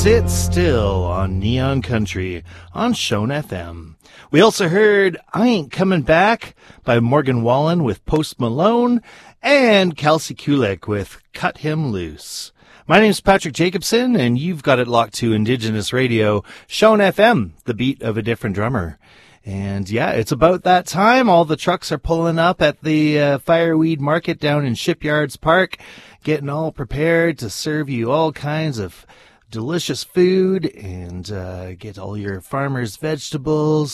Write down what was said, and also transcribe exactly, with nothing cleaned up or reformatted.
Sit Still on Neon Country on Shone F M. We also heard I Ain't Coming Back by Morgan Wallen with Post Malone and Kelsey Kulik with Cut Him Loose. My name's Patrick Jacobson, and you've got it locked to Indigenous Radio, Shone F M, the beat of a different drummer. And yeah, it's about that time. All the trucks are pulling up at the uh, Fireweed Market down in Shipyards Park, getting all prepared to serve you all kinds of delicious food and uh, get all your farmers' vegetables